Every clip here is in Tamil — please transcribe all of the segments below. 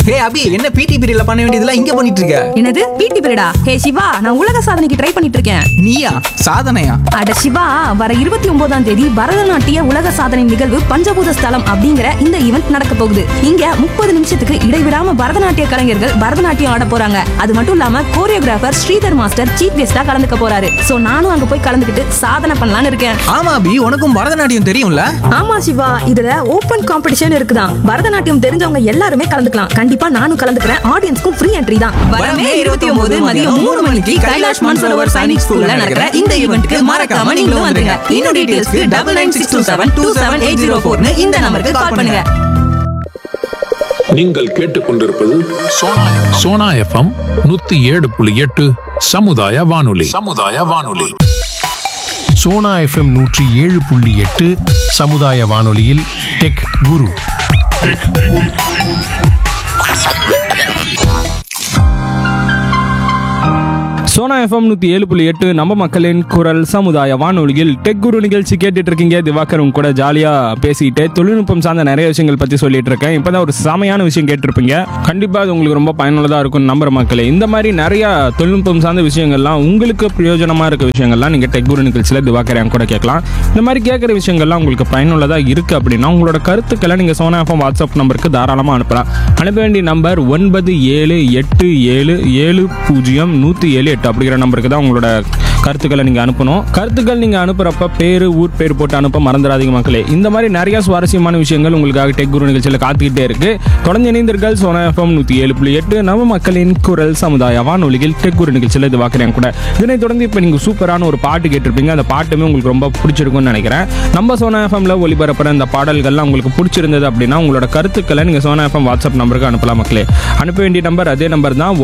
ஹே அபி, என்ன பிடி பீரியட்ல பண்ண வேண்டியதெல்லாம் இங்க பண்ணிட்டு இருக்க? என்னது பிடி பீரியடா? ஹே சிவா, நான் உலக சாதனைக்கு ட்ரை பண்ணிட்டு இருக்கேன். நீயா? சாதனையா? அட சிவா, வர 29ஆம் தேதி பரதநாட்டிய உலக சாதனை நிகழ்வு பஞ்சபூத ஸ்தலம் அப்படிங்கிற இந்த ஈவென்ட் நடக்க போகுது. இங்க 30 நிமிஷத்துக்கு இடைவிடாம பரதநாட்டிய கலைஞர்கள் பரதநாட்டியம் ஆட போறாங்க. அது மட்டும் இல்லாம கோரியோகிராஃபர் ஸ்ரீதர் மாஸ்டர் சீஃப் கெஸ்டா கலந்துக்க போறாரு. சோ நானும் அங்க போய் கலந்துக்கிட்டு சாதனை பண்ணலாம்னு இருக்கேன். ஆமா அபி, உனக்கும் பரதநாட்டியம் தெரியும்ல? ஆமா சிவா, இதுல ஓபன் காம்படிஷன் இருக்குதான். பரதநாட்டியம் தெரிஞ்சவங்க எல்லாருமே கலந்துக்கலாம். கண்டிப்பா நானும் கலந்துக்கிறேன். ஆடியன்ஸ்க்கும் ஃப்ரீ என்ட்ரி தான். வரமே 29 மதியம் 3 மணிக்கு கைலாஷ் மன்சரோவர் சைனிக் ஸ்கூல்ல நடக்கிற இந்த ஈவென்ட்க்கு மறக்காம நீங்களும் வந்துருங்க. இன்னும் டீடைல்ஸ்க்கு 9962727804 இந்த நம்பருக்கு கால் பண்ணுங்க. நீங்கள் கேட்டுக்கொண்டிருப்பது சோனா FM 107.8 சமுதாய வானொலி. சோனா FM 107.8 சமுதாய வானொலியில் டெக் குரு. சோனா எஃப்எம் 107.8 நம்ம மக்களின் குரல் சமுதாய வானொலியில் டெக் குரு நிகழ்ச்சி கேட்டுட்டு இருக்கீங்க. திவாகரும் கூட ஜாலியாக பேசிக்கிட்டு தொழில்நுட்பம் சார்ந்த நிறைய விஷயங்கள் பற்றி சொல்லிட்டு இருக்கேன். இப்போதான் ஒரு செமையான விஷயம் கேட்டிருப்பீங்க. கண்டிப்பாக அது உங்களுக்கு ரொம்ப பயனுள்ளதாக இருக்கும் நம்புற மக்களே. இந்த மாதிரி நிறைய தொழில்நுட்பம் சார்ந்த விஷயங்கள்லாம் உங்களுக்கு பிரயோஜனமாக இருக்க விஷயங்கள்லாம் நீங்கள் டெக் குரு நிகழ்ச்சியில் திவாகரையும் கூட கேட்கலாம். இந்த மாதிரி கேட்குற விஷயங்கள்லாம் உங்களுக்கு பயனுள்ளதாக இருக்குது அப்படின்னா உங்களோட கருத்துக்களை நீங்கள் சோனா எஃப்எம் வாட்ஸ்அப் நம்பருக்கு தாராளமாக அனுப்பலாம். அனுப்ப வேண்டிய நம்பர் 9787700107 அப்படிங்கிற நம்பருக்கு தான் உங்களோட கருத்துக்களை நீங்கள் அனுப்பணும். கருத்துக்கள் நீங்கள் அனுப்புகிறப்ப பேர் ஊர் பேர் போட்டு அனுப்ப மறந்துடாதீங்க மக்களே. இந்த மாதிரி நிறைய சுவாரஸ்யமான விஷயங்கள் உங்களுக்காக டெக் குரு நிகழ்ச்சியில் காத்துக்கிட்டே இருக்கு. தொடர்ந்து இணைந்தீர்கள் சோனா எஃப்எம் 107.8 நம்ம மக்களின் குரல் சமுதாய வானொலியில் டெக் குரு நிகழ்ச்சியில் இது வாக்குறேன் கூட. இதனை தொடர்ந்து இப்போ நீங்கள் சூப்பரான ஒரு பாட்டு கேட்டிருப்பீங்க. அந்த பாட்டுமே உங்களுக்கு ரொம்ப பிடிச்சிருக்கும்னு நினைக்கிறேன். நம்ம சோனா எஃப்எம்ல ஒளிபரப்புற இந்த பாடல்கள்லாம் உங்களுக்கு பிடிச்சிருந்தது அப்படின்னா உங்களோட கருத்துக்களை நீங்கள் சோனா எஃப்எம் வாட்ஸ்அப் நம்பருக்கு அனுப்பலாம் மக்களே. அனுப்ப வேண்டிய நம்பர் அதே நம்பர் தான்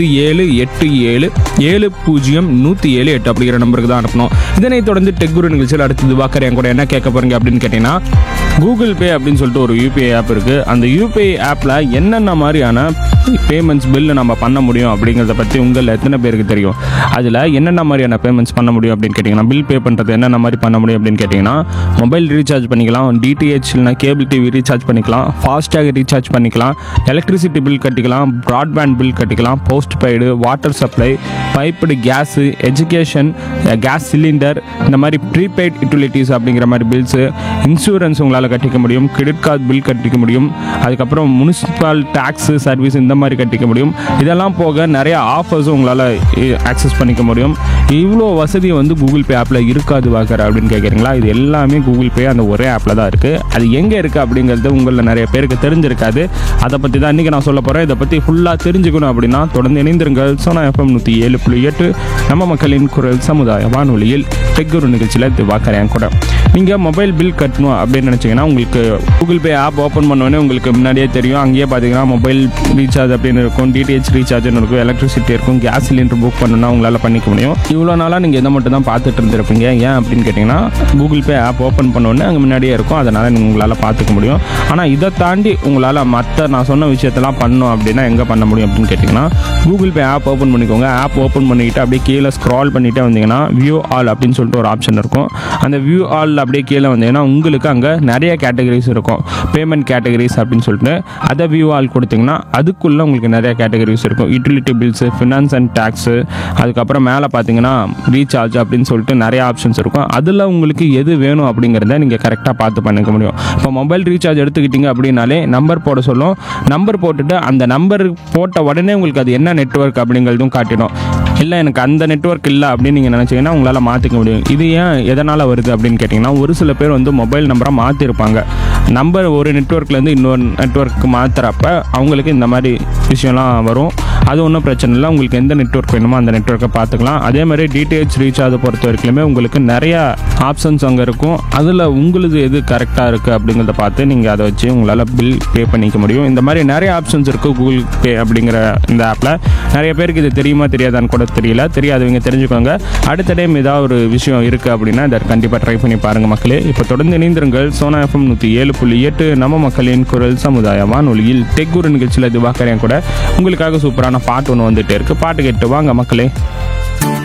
9787700107 அப்படிங்கிற நம்பருக்கு தான் அனுப்பணும். இதனை தொடர்ந்து டெக் குரு நிகழ்ச்சியில் அடுத்தது வாக்கர் என் கூட என்ன கேட்க போறீங்க அப்படின்னு கேட்டீங்கன்னா, கூகுள் பே அப்படின்னு சொல்லிட்டு ஒரு யூபிஐ ஆப் இருக்கு. அந்த யூபிஐ ஆப்ல என்னென்ன மாதிரியான பேமெண்ட்ஸ் பில்லு நம்ம பண்ண முடியும் அப்படிங்கிறத பற்றி உங்கள் எத்தனை பேருக்கு தெரியும்? அதில் என்னென்ன மாதிரியான பேமெண்ட்ஸ் பண்ண முடியும் அப்படின்னு கேட்டிங்கன்னா, பில் பே பண்ணுறது என்னென்ன மாதிரி பண்ண முடியும் அப்படின்னு கேட்டிங்கன்னா, மொபைல் ரீசார்ஜ் பண்ணிக்கலாம், டிடிஹெச் இல்லைனா கேபிள் டிவி ரீசார்ஜ் பண்ணிக்கலாம், ஃபாஸ்டாக் ரீசார்ஜ் பண்ணிக்கலாம், எலக்ட்ரிசிட்டி பில் கட்டிக்கலாம், ப்ராட்பேண்ட் பில் கட்டிக்கலாம், post paid, water supply, piped case, education, gas cylinder, இந்த மாதிரி ப்ரீபெய்ட் யூட்டிலிட்டிஸ் அப்படிங்கிற மாதிரி பில்ஸு, இன்சூரன்ஸ் உங்களால் கட்டிக்க முடியும், கிரெடிட் கார்டு பில் கட்டிக்க முடியும், அதுக்கப்புறம் முனிசிபல் டேக்ஸு சர்வீஸ் இந்த மாதிரி கட்டிக்க முடியும். இதெல்லாம் போக நிறைய ஆஃபர்ஸும் உங்களால் ஆக்சஸ் பண்ணிக்க முடியும். இவ்வளோ வசதி வந்து கூகுள் பே ஆப்பில் இருக்காது வாக்கர் அப்படின்னு கேட்குறீங்களா? இது எல்லாமே கூகுள் பே அந்த ஒரே ஆப்பில் தான் இருக்குது. அது எங்கே இருக்குது அப்படிங்கிறது உங்களில் நிறைய பேருக்கு தெரிஞ்சிருக்காது. அதை பற்றி தான் இன்றைக்கி நான் சொல்ல போகிறேன். இதை பற்றி ஃபுல்லாக தெரிஞ்சுக்கணும் அப்படின்னா தொடர்ந்து இணைந்திருங்கள் சோனா எஃப்எம் 107.8 நம்ம மக்களின் குரல் சமுதாய வானொலியில் டெக் குரு நிகழ்ச்சியில் திவாகரையும் கூட. நீங்கள் மொபைல் பில் கட்டணும் அப்படின்னு நினச்சிங்கன்னா உங்களுக்கு கூகுள் பே ஆப் ஓப்பன் பண்ணோன்னே உங்களுக்கு முன்னாடியே தெரியும். அங்கேயே பார்த்தீங்கன்னா மொபைல் ரீசார்ஜ் அப்படின்னு இருக்கும், டிடிஹெச் ரீசார்ஜ்னு இருக்கும், எலக்ட்ரிசிட்டி இருக்கும், கேஸ் சிலிண்டர் புக் பண்ணணும்னா உங்களால் பண்ணிக்க முடியும். இவ்வளோ நாளாக நீங்கள் இதை மட்டும் தான் பார்த்துட்டு இருந்திருப்பீங்க. ஏன் அப்படின்னு கேட்டிங்கன்னா, கூகுள் பே ஆப் ஓப்பன் பண்ணோன்னே அங்கே முன்னாடியே இருக்கும், அதனால் நீங்கள் உங்களால் பார்த்துக்க முடியும். ஆனால் இதை தாண்டி உங்களால் மற்ற நான் சொன்ன விஷயத்தெல்லாம் பண்ணணும் அப்படின்னா எங்கே பண்ண முடியும் அப்படின்னு கேட்டிங்கன்னா, கூகுள் பே ஆப் ஓப்பன் பண்ணிக்கோங்க. ஆப் ஓப்பன் பண்ணிக்கிட்டு அப்படியே கீழே ஸ்க்ரால் பண்ணிகிட்டே வந்தீங்கன்னா வியூ ஆல் அப்படின்னு சொல்லிட்டு ஒரு ஆப்ஷன் இருக்கும். அந்த வியூ ஆல் அப்படியே கீழே வந்தீங்கன்னா உங்களுக்கு அங்கே நிறைய கேட்டகரிஸ் இருக்கும். பேமெண்ட் கேட்டகரிஸ் அப்படின்னு சொல்லிட்டு அதை வியூ ஆல் கொடுத்தீங்கன்னா அதுக்குள்ளே உங்களுக்கு நிறைய கேட்டகரிஸ் இருக்கும். Utility bills, finance and tax, அதுக்கப்புறம் மேலே பார்த்தீங்கன்னா ரீசார்ஜ் அப்படின்னு சொல்லிட்டு நிறைய ஆப்ஷன்ஸ் இருக்கும். அதில் உங்களுக்கு எது வேணும் அப்படிங்கிறத நீங்கள் கரெக்டாக பார்த்து பண்ணிக்க முடியும். இப்போ மொபைல் ரீசார்ஜ் எடுத்துக்கிட்டிங்க அப்படின்னாலே நம்பர் போட சொல்லும். நம்பர் போட்டுட்டு அந்த நம்பர் போட்ட உடனே உங்களுக்கு அது என்ன நெட்வொர்க் அப்படிங்கிறதும் காட்டிடும். இல்லை எனக்கு அந்த நெட்வொர்க் இல்லை அப்படின்னு நீங்கள் நினச்சிங்கன்னா உங்களால் மாற்றிக்க முடியும். இது ஏன் எதனால் வருது அப்படின்னு கேட்டிங்கன்னா, ஒரு சில பேர் வந்து மொபைல் நம்பரை மாற்றிருப்பாங்க. நம்பர் ஒரு நெட்வொர்க்லேருந்து இன்னொரு நெட்வொர்க்கு மாற்றுறப்ப அவங்களுக்கு இந்த மாதிரி விஷயம்லாம் வரும். அது ஒன்றும் பிரச்சனை இல்லை. உங்களுக்கு எந்த நெட்வொர்க் வேணுமோ அந்த நெட்வொர்க்கை பார்த்துக்கலாம். அதே மாதிரி டிடிஹெச் ரீசார்ஜ் பொறுத்த வரைக்குமே உங்களுக்கு நிறையா ஆப்ஷன்ஸ் அங்கே இருக்கும். அதில் உங்களுக்கு எது கரெக்டாக இருக்குது அப்படிங்கிறத பார்த்து நீங்கள் அதை வச்சு உங்களால் பில் பே பண்ணிக்க முடியும். இந்த மாதிரி நிறைய ஆப்ஷன்ஸ் இருக்குது கூகுள் பே அப்படிங்கிற இந்த ஆப்பில். நிறைய பேருக்கு இது தெரியுமா தெரியாதான்னு கூட தெரியல. தெரியாதவங்க தெரிஞ்சுக்கோங்க. அடுத்த டைம் ஏதாவது ஒரு விஷயம் இருக்குது அப்படின்னா இதை கண்டிப்பாக ட்ரை பண்ணி பாருங்கள் மக்களே. இப்போ தொடர்ந்து இணைந்திருங்கள் சோனா எஃப்எம் 107.8 நம்ம மக்களின் குரல் சமுதாய வானொலியில் டெக் குரு நிகழ்ச்சியில் திவாகரையும் கூட. உங்களுக்காக சூப்பரான பாட்டு ஒன்று வந்துகிட்டே இருக்குது. பாட்டு கேட்டு வாங்க மக்களே.